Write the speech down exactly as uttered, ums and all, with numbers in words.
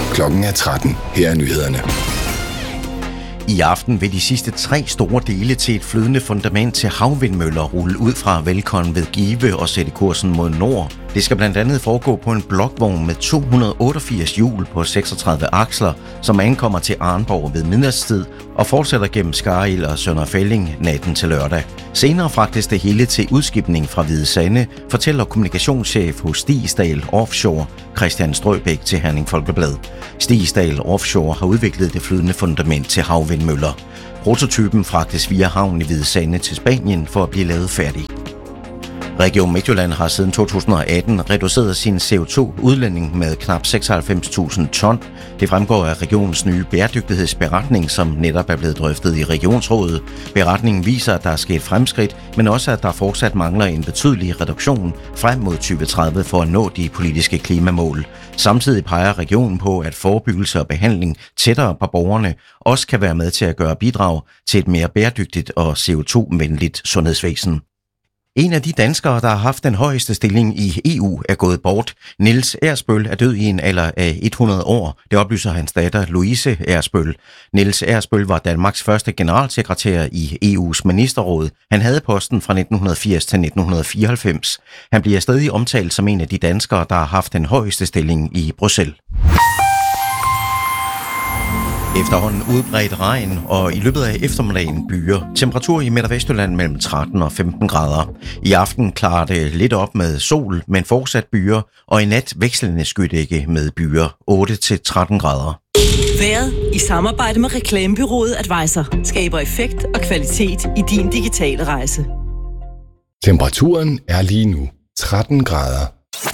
Klokken er tretten. Her er nyhederne. I aften vil de sidste tre store dele til et flydende fundament til havvindmøller rulle ud fra Velkon ved Give og sætte kursen mod nord. Det skal blandt andet foregå på en blokvogn med to hundrede otteogfirs hjul på seksogtredive aksler, som ankommer til Arnborg ved midnatstid og fortsætter gennem Skarild og Sønder Felding natten til lørdag. Senere fragtes det hele til udskibning fra Hvide Sande, fortæller kommunikationschef hos Stigsdal Offshore, Christian Strøbæk til Herning Folkeblad. Stigsdal Offshore har udviklet det flydende fundament til havvindmøller. Prototypen fragtes via havn i Hvide Sande til Spanien for at blive lavet færdig. Region Midtjylland har siden to tusind og atten reduceret sin C O to udledning med knap seksoghalvfems tusind ton. Det fremgår af regionens nye bæredygtighedsberetning, som netop er blevet drøftet i regionsrådet. Beretningen viser, at der er sket fremskridt, men også at der fortsat mangler en betydelig reduktion frem mod tyve tredive for at nå de politiske klimamål. Samtidig peger regionen på, at forebyggelse og behandling tættere på borgerne også kan være med til at gøre bidrag til et mere bæredygtigt og C O to venligt sundhedsvæsen. En af de danskere, der har haft den højeste stilling i E U, er gået bort. Niels Ersbøll er død i en alder af hundrede år. Det oplyser hans datter Louise Ersbøll. Niels Ersbøll var Danmarks første generalsekretær i E U's ministerråd. Han havde posten fra nitten firs til nitten fireoghalvfems. Han bliver stadig omtalt som en af de danskere, der har haft den højeste stilling i Bruxelles. Efterhånden udbredt regn, og i løbet af eftermiddagen byer. Temperatur i Midt- og Vestjylland mellem tretten og femten grader. I aften klarer det lidt op med sol, men fortsat byer, og i nat vekslende skydække med byer otte til tretten grader. Vejret i samarbejde med reklamebureauet Advisor skaber effekt og kvalitet i din digitale rejse. Temperaturen er lige nu tretten grader.